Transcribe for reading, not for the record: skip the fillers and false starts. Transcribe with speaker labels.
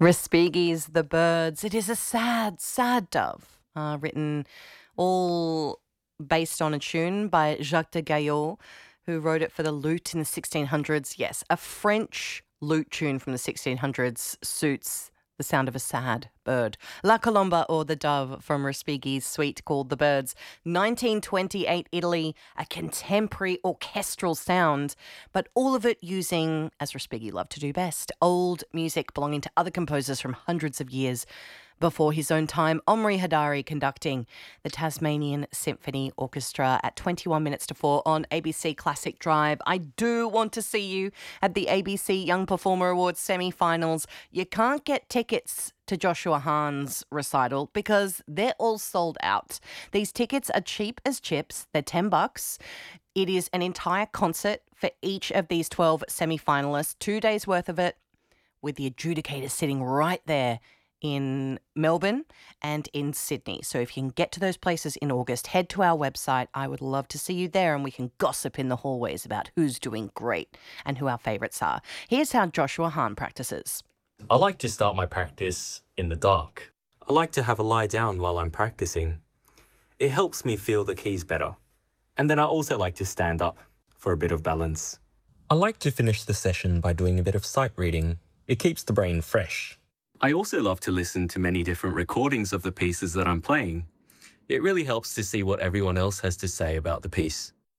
Speaker 1: Respighi's The Birds. It is a sad, sad dove, written all based on a tune by Jacques de Gaillot, who wrote it for the lute in the 1600s. Yes, a French lute tune from the 1600s suits the sound of a sad bird. La Colomba, or the dove, from Respighi's suite called The Birds. 1928 Italy, a contemporary orchestral sound, but all of it using, as Respighi loved to do best, old music belonging to other composers from hundreds of years before his own time. Omri Hadari conducting the Tasmanian Symphony Orchestra at 21 minutes to 4 on ABC Classic Drive. I do want to see you at the ABC Young Performer Awards semi-finals. You can't get tickets to Joshua Hahn's recital because they're all sold out. These tickets are cheap as chips. They're $10. It is an entire concert for each of these 12 semi-finalists, 2 days worth of it, with the adjudicator sitting right there in Melbourne and in Sydney. So if you can get to those places in August, head to our website. I would love to see you there and we can gossip in the hallways about who's doing great and who our favourites are. Here's how Joshua Hahn practices.
Speaker 2: I like to start my practice in the dark.
Speaker 3: I like to have a lie down while I'm practicing. It helps me feel the keys better. And then I also like to stand up for a bit of balance.
Speaker 4: I like to finish the session by doing a bit of sight reading. It keeps the brain fresh.
Speaker 3: I also love to listen to many different recordings of the pieces that I'm playing. It really helps to see what everyone else has to say about the piece.